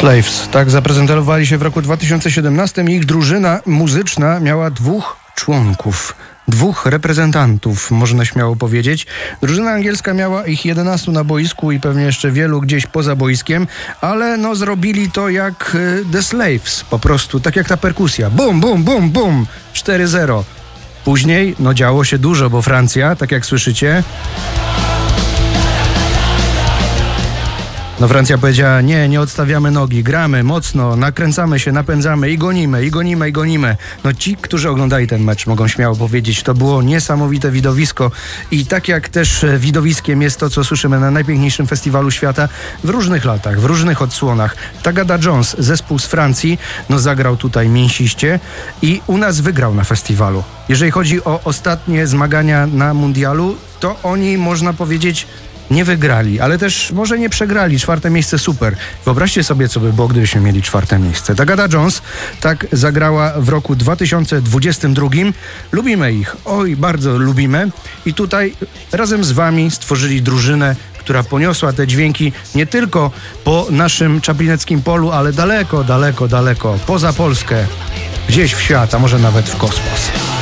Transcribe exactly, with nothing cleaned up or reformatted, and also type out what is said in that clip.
Slaves, tak zaprezentowali się w roku dwa tysiące siedemnastym. Ich drużyna muzyczna miała dwóch członków. Dwóch reprezentantów, można śmiało powiedzieć. Drużyna angielska miała ich jedenastu na boisku i pewnie jeszcze wielu gdzieś poza boiskiem, ale no zrobili to jak The Slaves, po prostu, tak jak ta perkusja. Bum, bum, bum, bum, cztery zero. Później, no działo się dużo, bo Francja, tak jak słyszycie... No Francja powiedziała, nie, nie odstawiamy nogi, gramy mocno, nakręcamy się, napędzamy i gonimy, i gonimy, i gonimy. No ci, którzy oglądali ten mecz, mogą śmiało powiedzieć, to było niesamowite widowisko i tak jak też widowiskiem jest to, co słyszymy na najpiękniejszym festiwalu świata w różnych latach, w różnych odsłonach. Tagada Jones, zespół z Francji, no zagrał tutaj mięsiście i u nas wygrał na festiwalu. Jeżeli chodzi o ostatnie zmagania na mundialu, to oni, można powiedzieć, nie wygrali, ale też może nie przegrali. Czwarte miejsce super. Wyobraźcie sobie, co by było, gdybyśmy mieli czwarte miejsce. Tagada Jones tak zagrała w roku dwa tysiące dwudziestym drugim. Lubimy ich. Oj, bardzo lubimy. I tutaj razem z wami stworzyli drużynę, która poniosła te dźwięki nie tylko po naszym czaplineckim polu, ale daleko, daleko, daleko, poza Polskę, gdzieś w świat, a może nawet w kosmos.